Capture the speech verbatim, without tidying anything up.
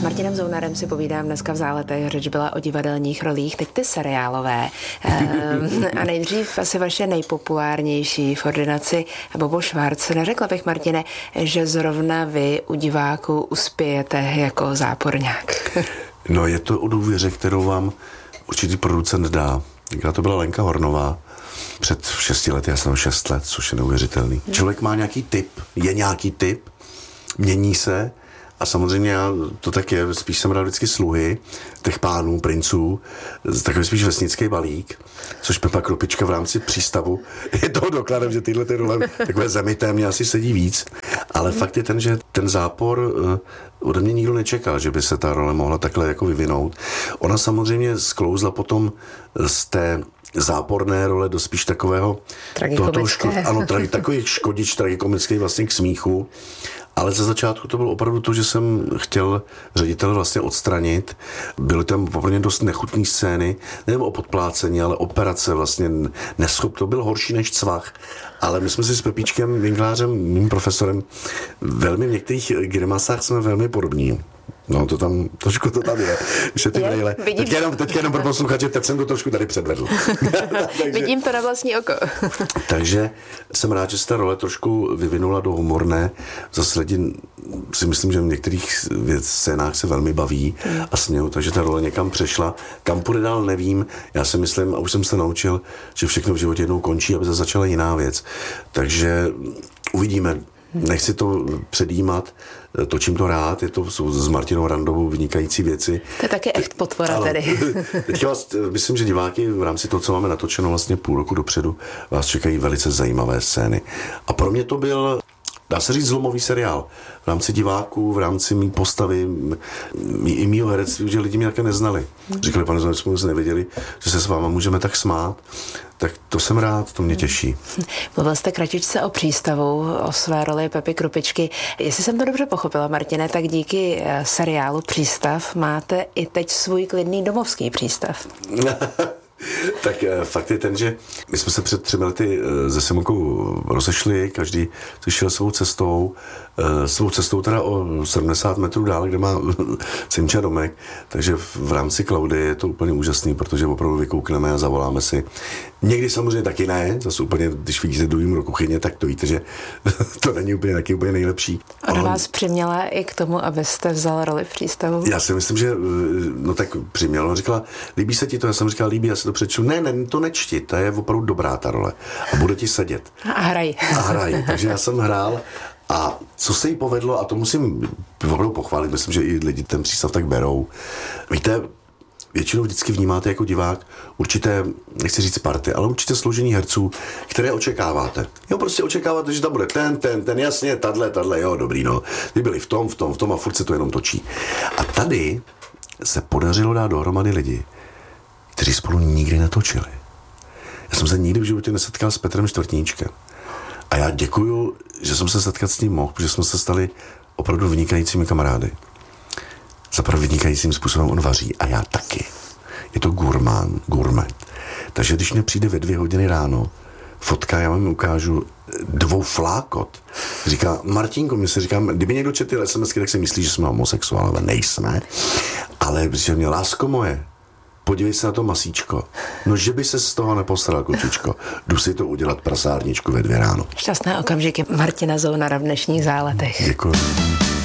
Martinem Zounarem si povídám dneska v Záletech. Řeč byla o divadelních rolích, teď ty seriálové. Ehm, a nejdřív asi vaše nejpopulárnější v ordinaci Bobo Švarc. Neřekla bych, Martine, že zrovna vy u diváků uspějete jako záporňák. No, je to o důvěře, kterou vám určitý producent dá. Když to byla Lenka Hornová před šesti lety, já jsem šest let, což je neuvěřitelný. Člověk má nějaký typ, je nějaký typ, mění se. A samozřejmě já, to tak je, spíš jsem rád vždycky sluhy těch pánů, princů, takový spíš vesnický balík, což Pepa Krupička v rámci přístavu je toho dokladem, že tyhle ty role takové zemité mě asi sedí víc. Ale fakt je ten, že ten zápor ode mě nikdo nečekal, že by se ta role mohla takhle jako vyvinout. Ona samozřejmě sklouzla potom z té záporné role do spíš takového tohoto ško- ano, tra- takový škodič tragikomický vlastně k smíchu. Ale ze začátku to bylo opravdu to, že jsem chtěl ředitele vlastně odstranit. Byly tam poměrně dost nechutné scény, nevím o podplácení, ale operace vlastně neschop. To byl horší než cvach. Ale my jsme si s Pepíčkem Winklářem, mým profesorem, velmi v některých grimasách jsme velmi podobní. No, to tam, trošku to tam je. Že ty brejle. Teď jenom, teď jenom pro posluchače, teď jsem to trošku tady předvedl. takže, vidím to na vlastní oko. Takže jsem rád, že se ta role trošku vyvinula do humorné. Zase lidi si myslím, že v některých scénách se velmi baví hmm. a smějou, takže ta role někam přešla. Kam půjde dál, nevím. Já si myslím, a už jsem se naučil, že všechno v životě jednou končí, aby se začala jiná věc. Takže uvidíme. Nechci to předjímat, točím to rád, je to s Martinou Randovou vynikající věci. To je taky echt potvora tedy. Teďka vás, myslím, že diváky v rámci toho, co máme natočeno vlastně půl roku dopředu, vás čekají velice zajímavé scény. A pro mě to byl, dá se říct, zlomový seriál. V rámci diváků, v rámci mý postavy, mý, i mýho herectví, že lidi mě také neznali. Říkali, pane Zounare, jsme nevěděli, že se s váma můžeme tak smát. Tak to jsem rád, to mě těší. Mluvil jste kratičce o přístavu, o své roli Pepy Krupičky. Jestli jsem to dobře pochopila, Martine, tak díky seriálu Přístav máte i teď svůj klidný domovský přístav. Tak fakt je ten, že my jsme se před třemi lety se Simonkou rozešli, každý si šel svou cestou, svou cestou teda o sedmdesát metrů dál, kde má Simča domek, takže v rámci Klaudy je to úplně úžasný, protože opravdu vykoukneme a zavoláme si. Někdy samozřejmě taky ne, zase úplně, když vidíte druhým do kuchyně, tak to víte, že to není úplně taky úplně nejlepší. Ona Ale... vás přiměla i k tomu, abyste vzal roli v Přístavu? Já si myslím, že no tak přiměla. Ona říkala, líbí se ti to? Já jsem říkal, líbí, já si to přečtu. Ne, ne, to nečti, to je opravdu dobrá ta role. A bude ti sedět. A hraj. A hraj. Takže já jsem hrál. A co se jí povedlo, a to musím opravdu pochválit, myslím, že i lidi ten Přístav tak berou. Víte, většinou vždycky vnímáte jako divák určité, nechci říct party, ale určité složení herců, které očekáváte. Jo, prostě očekáváte, že tam bude ten, ten, ten, jasně, tadle, tadle, jo, dobrý, no. Ty byli v tom, v tom, v tom a furt se to jenom točí. A tady se podařilo dát dohromady lidi, kteří spolu nikdy netočili. Já jsem se nikdy v životě nesetkal s Petrem Čtvrtníčkem. A já děkuju, že jsem se setkat s ním mohl, protože jsme se stali opravdu vynikajícími kamarády. Zapravo vynikajícím způsobem on vaří a já taky. Je to gurmán, gourmet. Takže když mě přijde ve dvě hodiny ráno fotka, já vám ukážu dvou flákot. Říká, Martinko, mě se říkám, kdyby někdo četl SMSky, tak si myslí, že jsme homosexuálové. Nejsme. Ale říká mě, lásko moje, podívej se na to masíčko. No, že by se z toho nepostaral, kočičko. Jdu si to udělat prasárničku ve dvě ráno. Šťastné okamžiky Martina Zounara v dnešních Záletech. Děkuji.